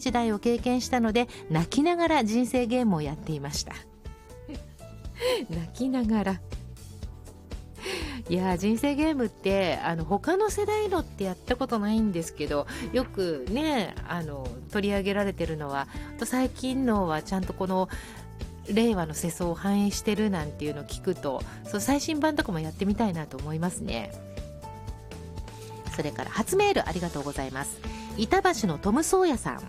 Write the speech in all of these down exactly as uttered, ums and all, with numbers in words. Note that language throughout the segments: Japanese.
時代を経験したので、泣きながら人生ゲームをやっていました泣きながら。いや人生ゲームってあの他の世代のってやったことないんですけど、よくねあの取り上げられてるのは、と最近のはちゃんとこの令和の世相を反映してるなんていうのを聞くと、そう最新版とかもやってみたいなと思いますね。それから初メールありがとうございます。板橋のトムソーヤさん。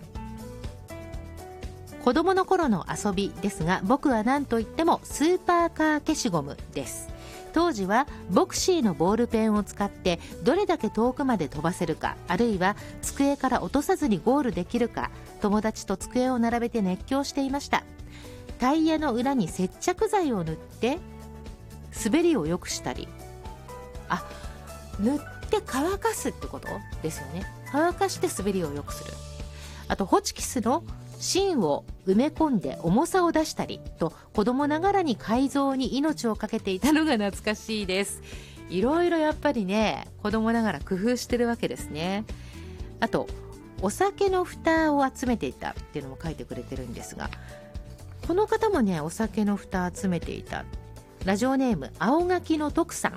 子供の頃の遊びですが、僕は何と言ってもスーパーカー消しゴムです。当時はボクシーのボールペンを使ってどれだけ遠くまで飛ばせるか、あるいは机から落とさずにゴールできるか、友達と机を並べて熱狂していました。タイヤの裏に接着剤を塗って滑りを良くしたり、あ、塗って乾かすってことですよね。乾かして滑りを良くする。あとホチキスの芯を埋め込んで重さを出したりと、子供ながらに改造に命をかけていたのが懐かしいです。いろいろやっぱりね、子供ながら工夫してるわけですね。あとお酒の蓋を集めていたっていうのも書いてくれてるんですが、この方もねお酒の蓋集めていた。ラジオネーム青柿の徳さん。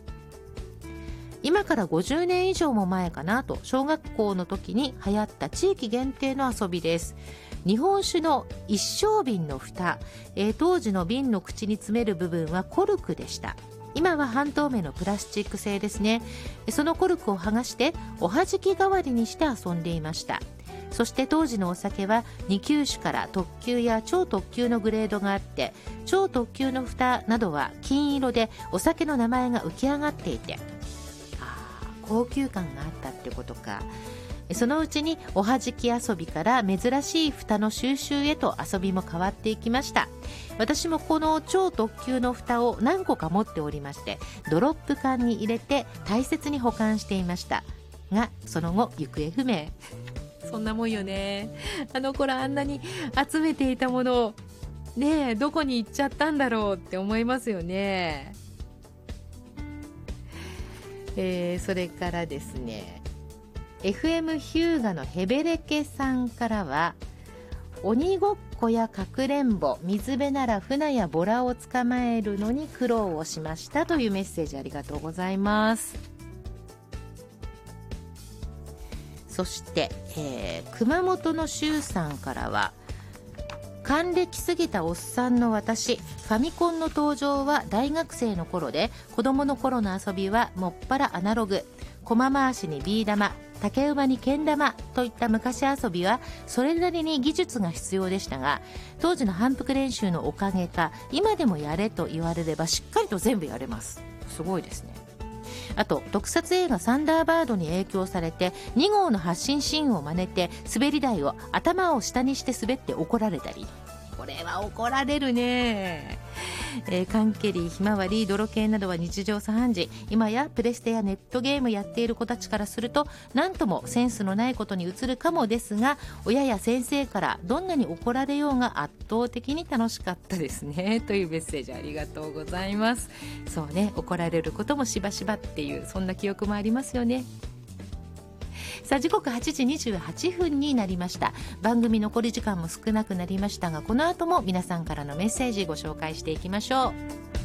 今からごじゅうねん以上も前かなと、小学校の時に流行った地域限定の遊びです。日本酒の一升瓶の蓋、えー、当時の瓶の口に詰める部分はコルクでした。今は半透明のプラスチック製ですね。そのコルクを剥がしておはじき代わりにして遊んでいました。そして当時のお酒はに級種から特級や超特級のグレードがあって、超特級の蓋などは金色でお酒の名前が浮き上がっていて、あー、高級感があったってことか。そのうちにおはじき遊びから珍しい蓋の収集へと遊びも変わっていきました。私もこの超特級の蓋を何個か持っておりまして、ドロップ缶に入れて大切に保管していましたが、その後行方不明そんなもんよね。あの頃あんなに集めていたものねえ、どこに行っちゃったんだろうって思いますよね。えー、それからですね、エフエム ヒューガのヘベレケさんからは、鬼ごっこやかくれんぼ、水辺なら船やボラを捕まえるのに苦労をしましたというメッセージありがとうございます。そして、えー、熊本の周さんからは、還暦すぎたおっさんの私、ファミコンの登場は大学生の頃で、子供の頃の遊びはもっぱらアナログ、駒回しにビー玉、竹馬にけん玉といった昔遊びはそれなりに技術が必要でしたが、当時の反復練習のおかげか今でもやれと言われればしっかりと全部やれます。すごいですね。あと特撮映画サンダーバードに影響されてに号の発進シーンを真似て滑り台を頭を下にして滑って怒られたり、これは怒られるね。えー、缶蹴り、ひまわり、泥系などは日常茶飯事。今やプレステやネットゲームやっている子たちからすると何ともセンスのないことに映るかもですが、親や先生からどんなに怒られようが圧倒的に楽しかったですねというメッセージありがとうございます。そうね、怒られることもしばしばっていう、そんな記憶もありますよね。さあ時刻はちじにじゅうはちふんになりました。番組残り時間も少なくなりましたが、この後も皆さんからのメッセージご紹介していきましょう。